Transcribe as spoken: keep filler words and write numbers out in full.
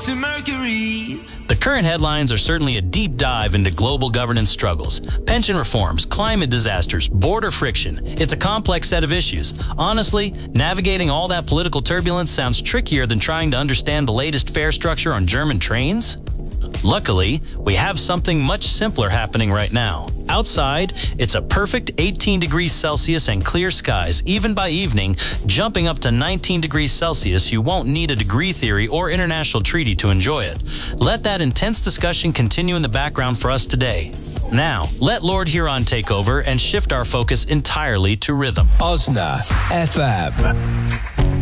to Mercury. The current headlines are certainly a deep dive into global governance struggles, pension reforms, climate disasters, border friction. It's a complex set of issues. Honestly, navigating all that political turbulence sounds trickier than trying to understand the latest fare structure on German trains. Luckily, we have something much simpler happening right now. Outside, it's a perfect eighteen degrees Celsius and clear skies. Even by evening, jumping up to nineteen degrees Celsius, you won't need a degree theory or international treaty to enjoy it. Let that intense discussion continue in the background for us today. Now, let Lord Huron take over and shift our focus entirely to rhythm. Osna F M.